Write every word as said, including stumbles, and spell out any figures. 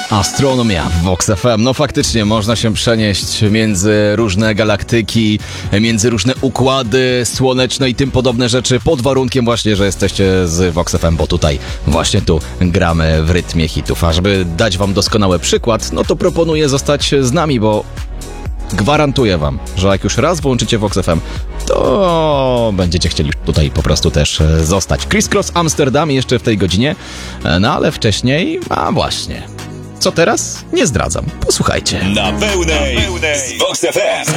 Astronomia w Vox F M. No faktycznie można się przenieść między różne galaktyki, między różne układy słoneczne i tym podobne rzeczy, pod warunkiem właśnie, że jesteście z Vox F M, bo tutaj, właśnie tu gramy w rytmie hitów. A żeby dać wam doskonały przykład, no to proponuję zostać z nami, bo gwarantuję wam, że jak już raz włączycie Vox F M, to będziecie chcieli tutaj po prostu też zostać. Criss Cross Amsterdam jeszcze w tej godzinie, no ale wcześniej, a właśnie... Co teraz? Nie zdradzam. Posłuchajcie. Na pełnej z Vox F M.